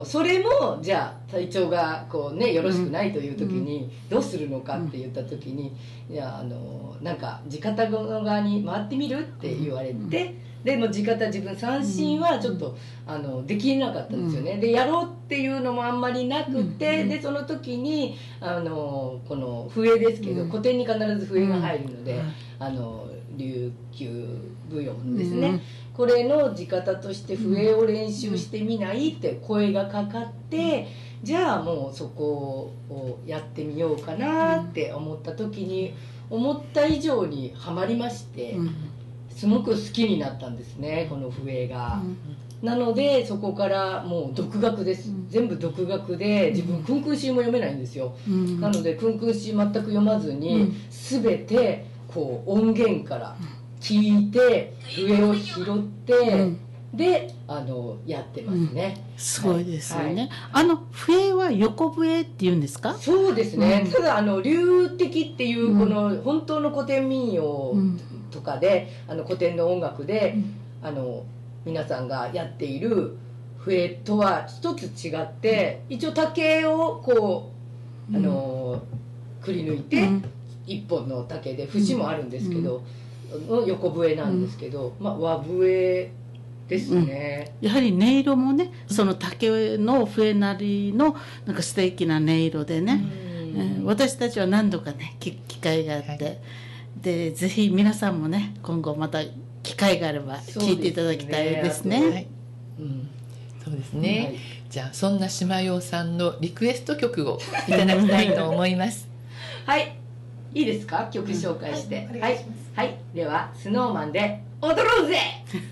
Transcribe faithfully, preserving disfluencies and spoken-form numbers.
それもじゃあ体調がこうねよろしくないという時にどうするのかって言った時に、いやあのなんか地方の側に回ってみるって言われて、でも地方自分三振はちょっとあのできなかったんですよね。でやろうっていうのもあんまりなくて、でその時にあのこの笛ですけど、古典に必ず笛が入るので、あの琉球舞踊ですね、これの地方として笛を練習してみないって声がかかって、じゃあもうそこをやってみようかなって思った時に思った以上にはまりまして、すごく好きになったんですね、この笛が。なのでそこからもう独学です、全部独学で、自分クンクンシーも読めないんですよ。なのでクンクンシー全く読まずに全てこう音源から聞いて笛を拾って、うん、であのやってますね、 うん、すごいですよね、はい、あの笛は横笛っていうんですか？ そうですね、うん、ただあの流笛っていうこの本当の古典民謡とかで、うん、あの古典の音楽で、うん、あの皆さんがやっている笛とは一つ違って、うん、一応竹をこうあの、うん、くり抜いて、うん、一本の竹で節もあるんですけど、の横笛なんですけど、うん、まあ和笛ですね、 うん、やはり音色もね、その竹の笛なりのなんか素敵な音色でね、うん、えー、私たちは何度かね聞く機会があって、はい、でぜひ皆さんもね今後また機会があれば聞いていただきたいですね。 はい、うん、そうですね、はい、じゃあそんな島陽さんのリクエスト曲をいただきたいと思いますはい、いいですか、曲紹介して、うん、はい、はい、はい、ではスノーマンで踊ろうぜ